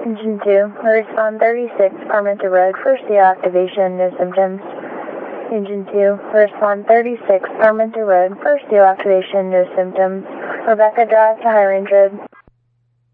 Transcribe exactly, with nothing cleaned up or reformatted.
Engine two, respond thirty-six, Parmenter Road, first D O activation, no symptoms. Engine two, respond thirty-six, Parmenter Road, first D O activation, no symptoms. Rebecca Drive to High Range Road.